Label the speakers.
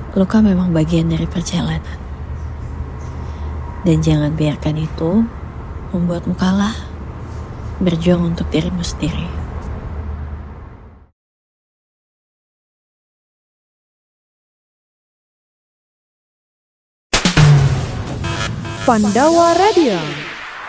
Speaker 1: luka memang bagian dari perjalanan. Dan jangan biarkan itu membuatmu kalah. Berjuang untuk dirimu sendiri.
Speaker 2: Pandawa Radio